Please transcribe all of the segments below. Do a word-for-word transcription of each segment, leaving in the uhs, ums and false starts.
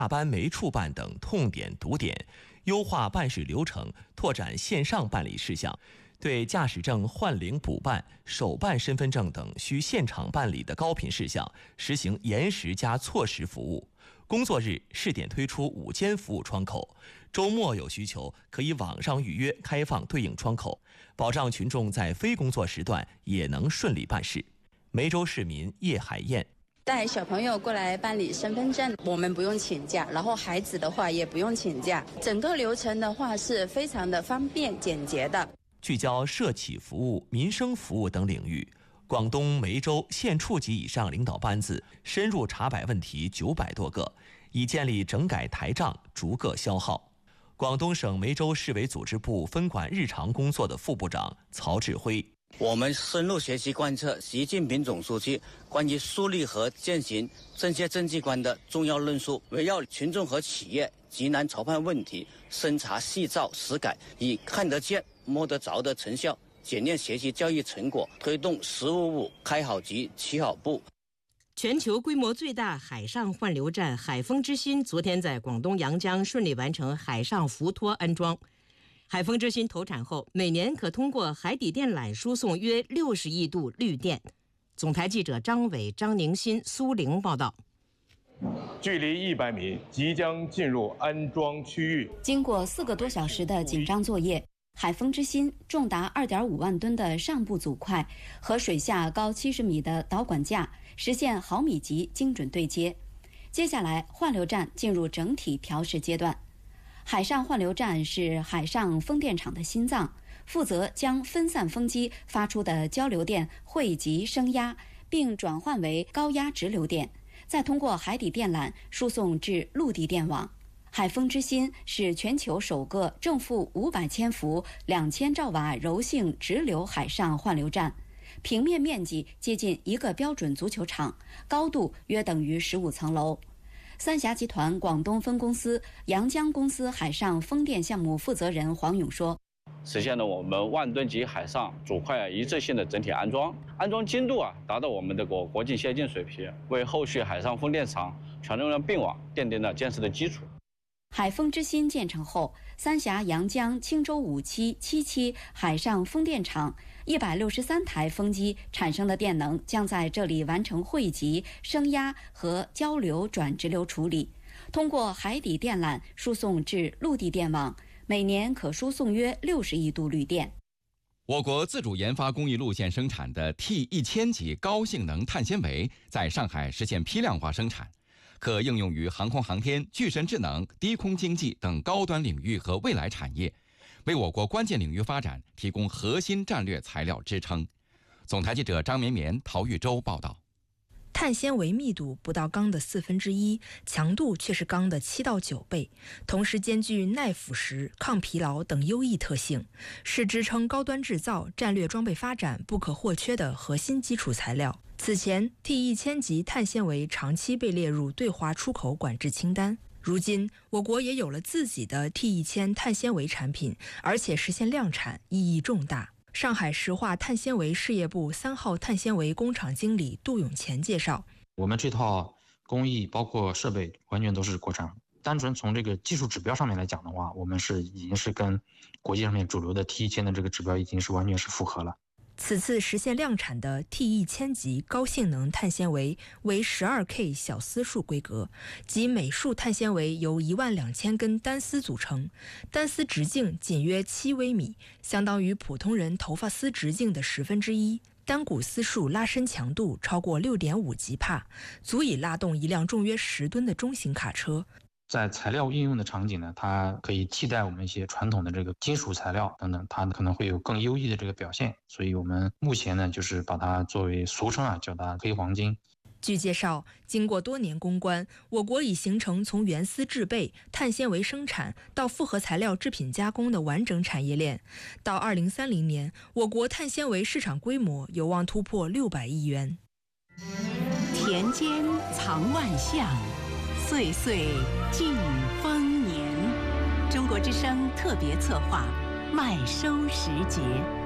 大班没处办等痛点堵点，优化办事流程，拓展线上办理事项。对驾驶证换领补办、手办身份证等需现场办理的高频事项，实行延时加错时服务。工作日试点推出午间服务窗口，周末有需求可以网上预约，开放对应窗口，保障群众在非工作时段也能顺利办事。梅州市民叶海燕。 带小朋友过来办理身份证，我们不用请假，然后孩子的话也不用请假，整个流程的话是非常的方便简洁的。 聚焦社企服务、民生服务等领域，广东梅州县处级以上领导班子深入查摆问题九百多个，已建立整改台账，逐个消耗。广东省梅州市委组织部分管日常工作的副部长曹志辉。 我们深入学习贯彻习近平总书记关于树立和践行正确政绩观的重要论述，围绕群众和企业急难潮盼问题，深查细造实改，以看得见摸得着的成效检验学习教育成果，推动“十五五”开好局、起好步。 全球规模最大海上换流站海丰之心昨天在广东阳江顺利完成海上浮托安装。海丰之心投产后，每年可通过海底电缆输送约六十亿度绿电。总台记者张伟、张宁新、苏玲报道。 距离一百米，即将进入安装区域。 经过四个多小时的紧张作业，海丰之心重达二点五万吨的上部组块和水下高七十米的导管架实现毫米级精准对接。接下来，换流站进入整体调试阶段。海上换流站是海上风电场的心脏，负责将分散风机发出的交流电汇集升压，并转换为高压直流电，再通过海底电缆输送至陆地电网。海丰之心是全球首个正负五百千伏、两千兆瓦柔性直流海上换流站，平面面积接近一个标准足球场，高度约等于十五层楼。三峡集团广东分公司阳江公司海上风电项目负责人黄勇说， 实现了我们万吨级海上组块一致性的整体安装，安装精度啊达到我们的国国际先进水平，为后续海上风电场全容量并网奠定了建设的基础。 海丰之心建成后，三峡、阳江、青州五期、七期海上风电场一百六十三台风机产生的电能将在这里完成汇集、升压和交流转直流处理，通过海底电缆输送至陆地电网，每年可输送约六十亿度绿电。 我国自主研发工艺路线生产的 T 一千级高性能碳纤维在上海实现批量化生产，可应用于航空航天、具身智能、低空经济等高端领域和未来产业，为我国关键领域发展提供核心战略材料支撑。总台记者张绵绵、陶玉洲报道。 碳纤维密度不到钢的四分之一，强度却是钢的七到九倍，同时兼具耐腐蚀、抗疲劳等优异特性，是支撑高端制造、战略装备发展不可或缺的核心基础材料。此前 T 一千级碳纤维长期被列入对华出口管制清单，如今我国也有了自己的 T 一千碳纤维产品，而且实现量产，意义重大。上海石化碳纤维事业部三号碳纤维工厂经理杜永乾介绍， 我们这套工艺包括设备完全都是国产，单纯从这个技术指标上面来讲的话，我们是已经是跟国际上面主流的 T 一千的这个指标已经是完全是符合了。 此次实现量产的 T 一千级高性能碳纤维为 十二K 小丝束规格，即每束碳纤维由一万两千根单丝组成，单丝直径仅约七微米，相当于普通人头发丝直径的十分之一。单股丝束拉伸强度超过 六点五吉帕，足以拉动一辆重约十吨的中型卡车。 在材料应用的场景呢，它可以替代我们一些传统的这个金属材料等等，它可能会有更优异的这个表现。所以我们目前呢，就是把它作为俗称啊，叫它黑黄金。 据介绍，经过多年攻关，我国已形成从原丝制备、碳纤维生产到复合材料制品加工的完整产业链。到二零三零年，我国碳纤维市场规模有望突破六百亿元。 田间藏万象，岁岁尽丰年。中国之声特别策划，麦收时节。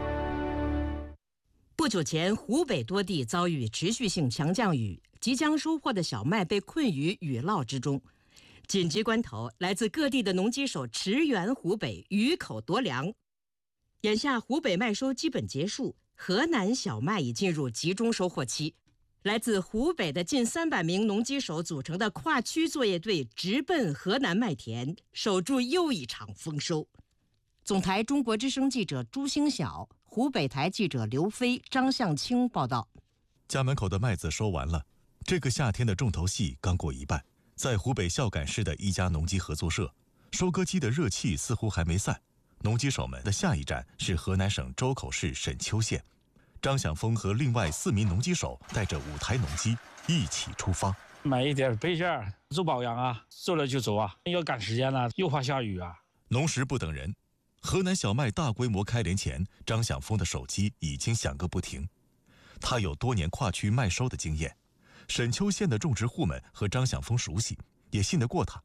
不久前，湖北多地遭遇持续性强降雨，即将收获的小麦被困于雨涝之中。 紧急关头，来自各地的农机手驰援湖北，鱼口夺粮。眼下湖北麦收基本结束，河南小麦已进入集中收获期。来自湖北的近三百名农机手组成的跨区作业队直奔河南麦田，守住又一场丰收。总台中国之声记者朱星晓，湖北台记者刘飞、张向清报道。 家门口的麦子收完了，这个夏天的重头戏刚过一半。在湖北孝感市的一家农机合作社，收割机的热气似乎还没散。农机手们的下一站是河南省周口市沈丘县。张响峰和另外四名农机手带着五台农机一起出发， 买一点备件，做保养啊，做了就走啊，要赶时间了，又怕下雨啊。 农时不等人，河南小麦大规模开镰前，张响峰的手机已经响个不停。他有多年跨区麦收的经验，沈丘县的种植户们和张响峰熟悉，也信得过他。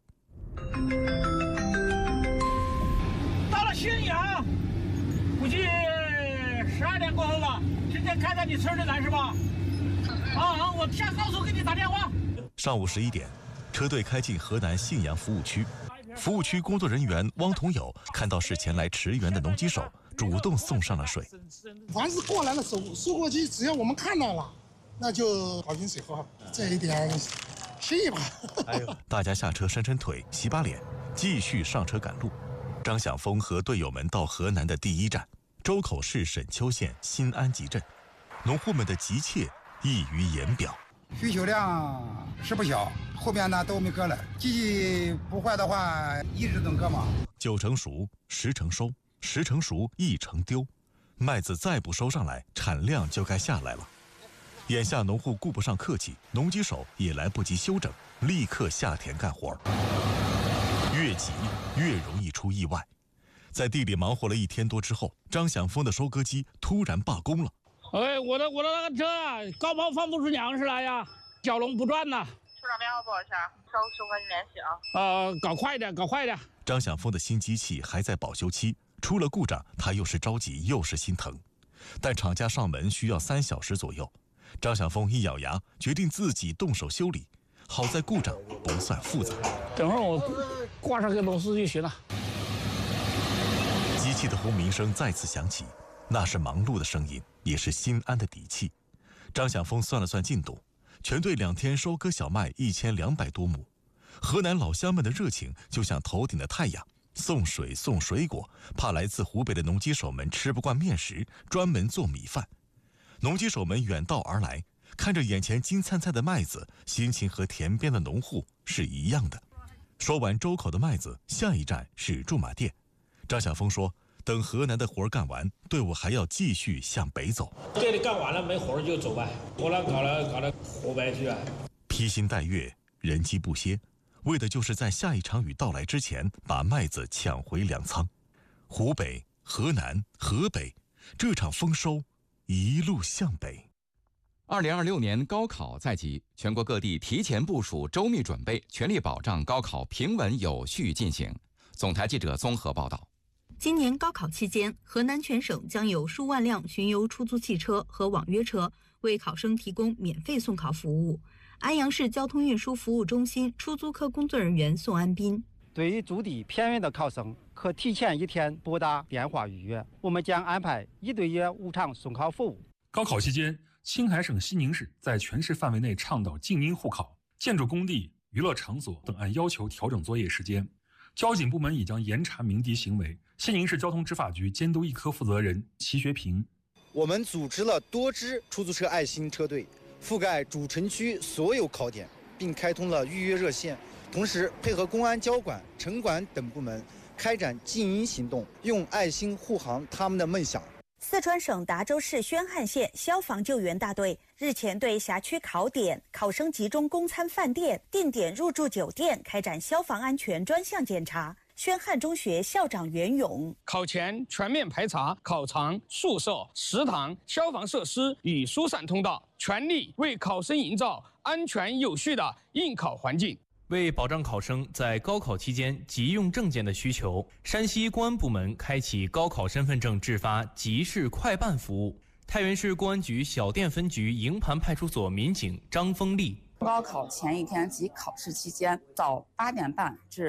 到了新阳，估计十二点过后了。今天开在你村里来是吧？啊，我下高速给你打电话。 上午十一点，车队开进河南信阳服务区。服务区工作人员汪同友看到是前来驰援的农机手，主动送上了水。 凡是过来的收收获机，只要我们看到了，那就跑进水喝，这一点心意吧。 哎呦，大家下车伸伸腿，洗把脸，继续上车赶路。张响峰和队友们到河南的第一站。周口市沈丘县新安集镇，农户们的急切溢于言表。 需求量是不小，后边呢都没割了，机器不坏的话，一直等割嘛。 九成熟，十成收，十成熟，一成丢。麦子再不收上来，产量就该下来了。眼下农户顾不上客气，农机手也来不及休整，立刻下田干活。越急越容易出意外。在地里忙活了一天多之后，张响峰的收割机突然罢工了。 哎，我的我的那个车啊，高抛放不出粮食来呀，小龙不转呐。 处长电话拨一下，稍后和你联系啊。 呃，搞快点，搞快点。 张响峰的新机器还在保修期，出了故障，他又是着急又是心疼。但厂家上门需要三小时左右，张响峰一咬牙，决定自己动手修理。好在故障不算复杂， 等会儿我挂上个螺丝就行了。 机器的轰鸣声再次响起，那是忙碌的声音，也是心安的底气。张响峰算了算进度，全队两天收割小麦一千两百多亩。河南老乡们的热情就像头顶的太阳，送水送水果，怕来自湖北的农机手们吃不惯面食，专门做米饭。农机手们远道而来，看着眼前金灿灿的麦子，心情和田边的农户是一样的。收完周口的麦子，下一站是驻马店。张晓峰说，等河南的活干完，队伍还要继续向北走。 这里干完了没活就走呗，活了搞了搞了湖北去啊。 披星戴月，人机不歇，为的就是在下一场雨到来之前，把麦子抢回粮仓。湖北、河南、河北，这场丰收一路向北。 二零二六年高考在即，全国各地提前部署，周密准备，全力保障高考平稳有序进行。总台记者综合报道。 今年高考期间，河南全省将有数万辆巡游出租汽车和网约车为考生提供免费送考服务。安阳市交通运输服务中心出租科工作人员宋安斌： 对于住地偏远的考生，可提前一天拨打电话预约，我们将安排一对一无偿送考服务。 高考期间，青海省西宁市在全市范围内倡导静音护考，建筑工地、娱乐场所等按要求调整作业时间。交警部门已将严查鸣笛行为。西宁市交通执法局监督一科负责人齐学平： 我们组织了多支出租车爱心车队，覆盖主城区所有考点，并开通了预约热线，同时配合公安、交管、城管等部门开展静音行动，用爱心护航他们的梦想。 四川省达州市宣汉县消防救援大队日前对辖区考点、考生集中供餐饭店、定点入住酒店开展消防安全专项检查。宣汉中学校长袁勇： 考前全面排查考场、宿舍、食堂、消防设施与疏散通道，全力为考生营造安全有序的应考环境。 为保障考生在高考期间急用证件的需求，山西公安部门开启高考身份证制发即时快办服务。太原市公安局小店分局营盘派出所民警张峰丽： 高考前一天及考试期间，早八点半至